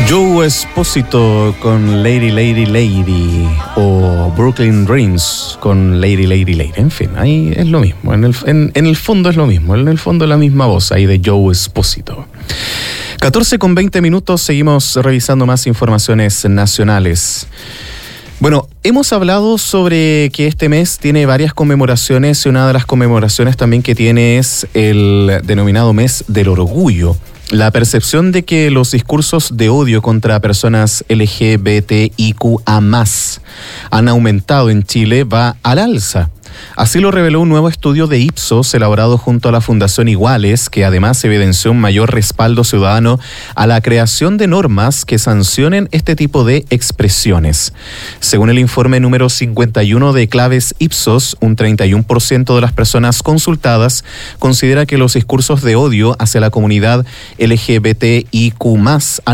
Joe Esposito con Lady Lady Lady o Brooklyn Dreams con Lady Lady Lady. En fin, ahí es lo mismo. En el fondo es lo mismo. En el fondo es la misma voz ahí de Joe Esposito. 14:20, seguimos revisando más informaciones nacionales. Bueno, hemos hablado sobre que este mes tiene varias conmemoraciones y una de las conmemoraciones también que tiene es el denominado Mes del Orgullo. La percepción de que los discursos de odio contra personas LGBTIQA+ han aumentado en Chile va al alza. Así lo reveló un nuevo estudio de Ipsos elaborado junto a la Fundación Iguales, que además evidenció un mayor respaldo ciudadano a la creación de normas que sancionen este tipo de expresiones. Según el informe número 51 de Claves Ipsos, un 31% de las personas consultadas considera que los discursos de odio hacia la comunidad LGBTIQ+ han